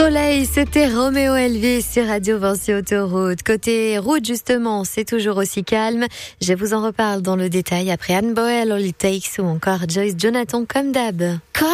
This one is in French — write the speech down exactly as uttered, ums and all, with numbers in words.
Soleil, c'était Roméo Elvis sur Radio Vinci Autoroute. Côté route, justement, c'est toujours aussi calme. Je vous en reparle dans le détail après Anne Boel, All It Takes ou encore Joyce Jonathan comme d'hab.